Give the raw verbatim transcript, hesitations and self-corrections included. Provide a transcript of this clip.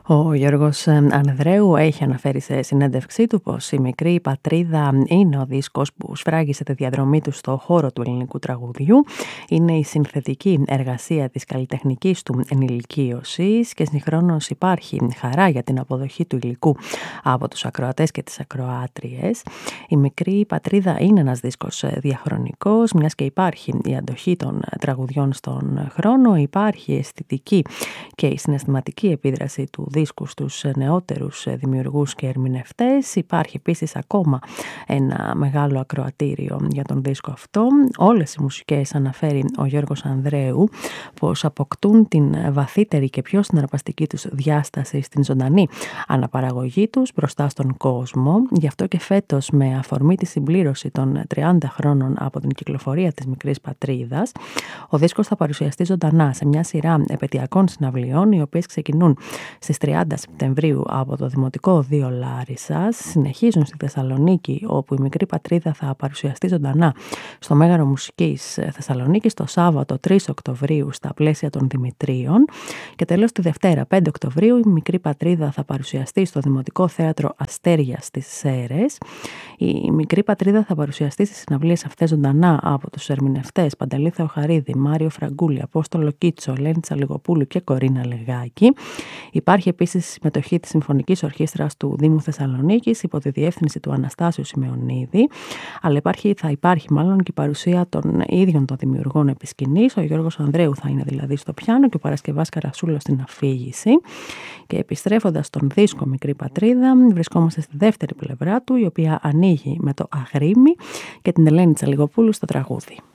Ο Γιώργος Ανδρέου έχει αναφέρει σε συνέντευξή του πως η μικρή πατρίδα είναι ο δίσκος που σφράγισε τη διαδρομή του στο χώρο του ελληνικού τραγουδιού. Είναι η συνθετική εργασία της καλλιτεχνικής του ενηλικίωσης και συγχρόνως υπάρχει χαρά για την αποδοχή του υλικού από τους ακροατές και τις ακροάτριες. Η μικρή πατρίδα είναι ένας δίσκος διαχρονικός, μιας και υπάρχει η αντοχή των τραγουδιών στον χρόνο, υπάρχει η αισθητική και η συναισθηματική επίδραση του δίσκου στους νεότερους δημιουργούς και ερμηνευτές. Υπάρχει επίσης ακόμα ένα μεγάλο ακροατήριο για τον δίσκο αυτό. Όλες οι μουσικές, αναφέρει ο Γιώργος Ανδρέου, πως αποκτούν την βαθύτερη και πιο συναρπαστική τους διάσταση στην ζωντανή αναπαραγωγή τους μπροστά στον κόσμο. Γι' αυτό και φέτος, με αφορμή τη συμπλήρωση των τριάντα χρόνων από την κυκλοφορία της μικρής πατρίδας, ο δίσκος θα παρουσιαστεί ζωντανά σε μια σειρά επαιτειακών συναυλιών, οι οποίες ξεκινούν στις τριάντα Σεπτεμβρίου από το Δημοτικό Οδείο Λάρισσας, συνεχίζουν στη Θεσσαλονίκη, όπου η μικρή πατρίδα θα παρουσιαστεί ζωντανά στο Μέγαρο Μουσικής Θεσσαλονίκης το Σάββατο τρεις Οκτωβρίου στα πλαίσια των Δημητρίων, και τέλος τη Δευτέρα πέντε Οκτωβρίου η μικρή πατρίδα θα παρουσιαστεί στο Δημοτικό Θέατρο Αστέρια στις Σέρρες. Η μικρή πατρίδα θα παρουσιαστεί στις συναυλίες αυτές ζωντανά από τους ερμηνευτές Παντελή Θεοχαρίδη, Μάριο Φραγκούλη, Απόστολο Κίτσο, Ελένη Τσαλιγοπούλου και Κορίνα Λεγάκη. Υπάρχει επίσης συμμετοχή της Συμφωνικής Ορχήστρας του Δήμου Θεσσαλονίκης υπό τη διεύθυνση του Αναστάσιου Σημεωνίδη, αλλά υπάρχει, θα υπάρχει μάλλον και η παρουσία των ίδιων των δημιουργών επί σκηνής. Ο Γιώργος Ανδρέου θα είναι δηλαδή στο πιάνο και ο Παρασκευάς Καρασούλος στην αφήγηση. Και επιστρέφοντας στον δίσκο Μικρή Πατρίδα, βρισκόμαστε στη δεύτερη πλευρά του, η οποία ανοίγει με το Αγρίμι και την Ελένη Τσαλιγοπούλου στο τραγούδι.